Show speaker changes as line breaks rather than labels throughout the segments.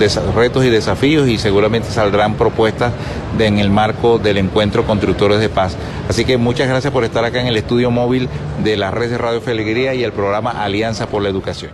retos y desafíos, y seguramente saldrán propuestas en el marco del encuentro Constructores de Paz. Así que muchas gracias por estar acá en el estudio móvil de la red de Radio Fe y Alegría y el programa Alianza por la Educación.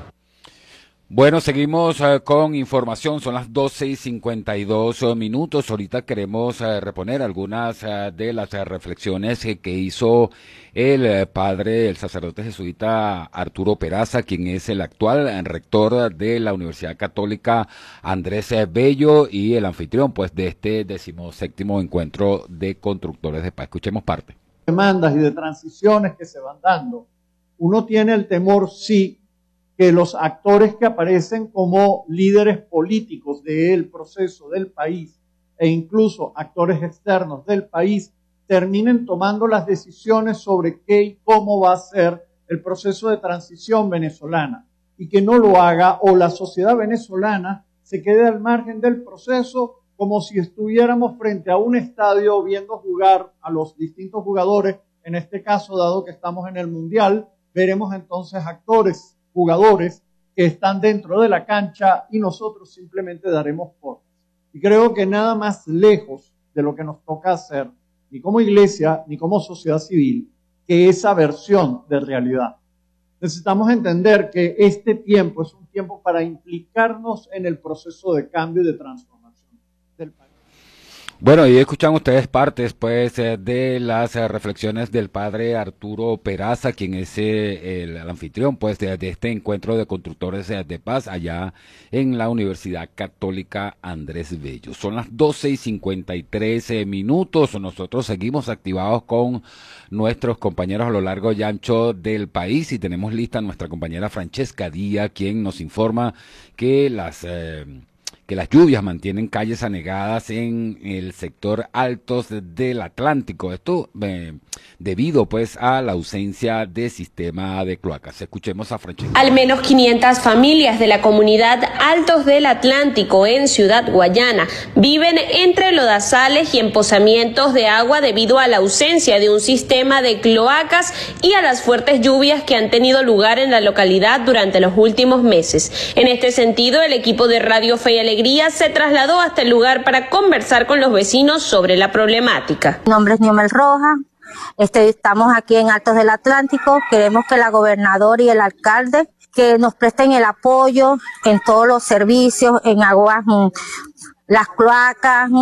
Bueno, seguimos con información, son las 12:52 minutos. Ahorita queremos reponer algunas de las reflexiones que hizo el padre, el sacerdote jesuita Arturo Peraza, quien es el actual rector de la Universidad Católica Andrés Bello y el anfitrión pues de este 17º encuentro de constructores de paz. Escuchemos parte.
Demandas y de transiciones que se van dando. Uno tiene el temor, sí, que los actores que aparecen como líderes políticos del proceso del país e incluso actores externos del país terminen tomando las decisiones sobre qué y cómo va a ser el proceso de transición venezolana y que no lo haga, o la sociedad venezolana se quede al margen del proceso como si estuviéramos frente a un estadio viendo jugar a los distintos jugadores. En este caso, dado que estamos en el Mundial, veremos entonces actores, jugadores que están dentro de la cancha y nosotros simplemente daremos porras. Y creo que nada más lejos de lo que nos toca hacer, ni como iglesia, ni como sociedad civil, que esa versión de realidad. Necesitamos entender que este tiempo es un tiempo para implicarnos en el proceso de cambio y de transformación del país.
Bueno, y escuchan ustedes partes pues de las reflexiones del padre Arturo Peraza, quien es el anfitrión pues de este encuentro de constructores de paz allá en la Universidad Católica Andrés Bello. Son las 12:53 minutos. Nosotros seguimos activados con nuestros compañeros a lo largo y ancho del país y tenemos lista a nuestra compañera Francesca Díaz, quien nos informa que las lluvias mantienen calles anegadas en el sector altos del Atlántico. Esto debido pues a la ausencia de sistema de cloacas. Escuchemos a Francesca.
Al menos 500 familias de la comunidad Altos del Atlántico en Ciudad Guayana viven entre lodazales y empozamientos de agua debido a la ausencia de un sistema de cloacas y a las fuertes lluvias que han tenido lugar en la localidad durante los últimos meses. En este sentido, el equipo de Radio Fe y Alegría se trasladó hasta el lugar para conversar con los vecinos sobre la problemática.
Mi nombre es Niomel Roja, estamos aquí en Altos del Atlántico, queremos que la gobernadora y el alcalde que nos presten el apoyo en todos los servicios, en aguas, las cloacas,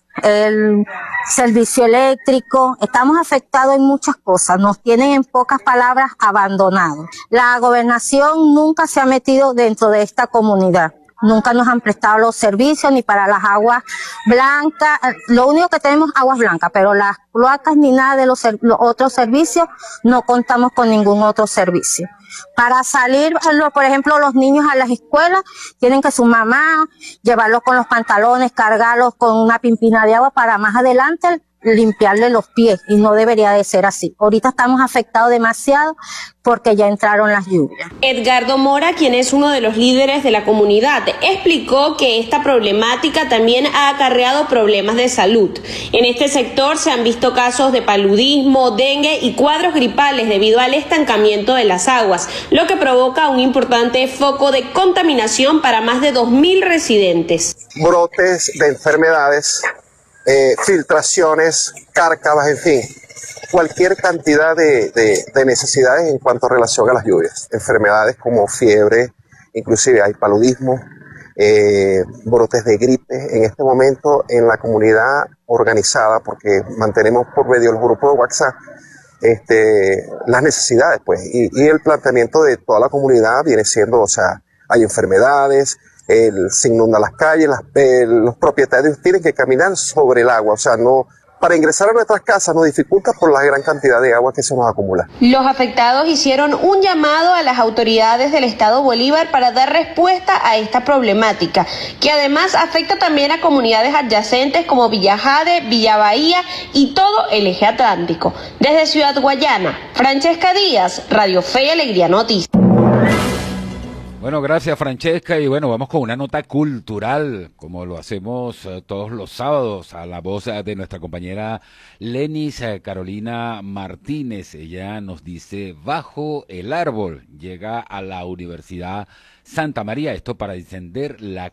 el servicio eléctrico. Estamos afectados en muchas cosas, nos tienen en pocas palabras abandonados. La gobernación nunca se ha metido dentro de esta comunidad. Nunca nos han prestado los servicios ni para las aguas blancas. Lo único que tenemos es aguas blancas, pero las cloacas ni nada de los otros servicios, no contamos con ningún otro servicio. Para salir, por ejemplo, los niños a las escuelas, tienen que su mamá llevarlos con los pantalones, cargarlos con una pimpina de agua para más adelante limpiarle los pies, y no debería de ser así. Ahorita estamos afectados demasiado porque ya entraron las lluvias.
Edgardo Mora, quien es uno de los líderes de la comunidad, explicó que esta problemática también ha acarreado problemas de salud. En este sector se han visto casos de paludismo, dengue y cuadros gripales debido al estancamiento de las aguas, lo que provoca un importante foco de contaminación para más de 2.000 residentes.
Brotes de enfermedades, filtraciones, cárcavas, en fin, cualquier cantidad de necesidades en cuanto a relación a las lluvias. Enfermedades como fiebre, inclusive hay paludismo, brotes de gripe. En este momento en la comunidad organizada, porque mantenemos por medio del grupo de WhatsApp las necesidades, pues, y el planteamiento de toda la comunidad viene siendo, o sea, hay enfermedades, se inundan las calles, los propietarios tienen que caminar sobre el agua, o sea, no, para ingresar a nuestras casas nos dificulta por la gran cantidad de agua que se nos acumula.
Los afectados hicieron un llamado a las autoridades del Estado Bolívar para dar respuesta a esta problemática, que además afecta también a comunidades adyacentes como Villa Jade, Villa Bahía y todo el eje atlántico. Desde Ciudad Guayana, Francesca Díaz, Radio Fe y Alegría Noticias.
Bueno, gracias Francesca, y bueno, vamos con una nota cultural, como lo hacemos todos los sábados, a la voz de nuestra compañera Lenis Carolina Martínez. Ella nos dice: Bajo el árbol, llega a la Universidad Santa María, esto para encender la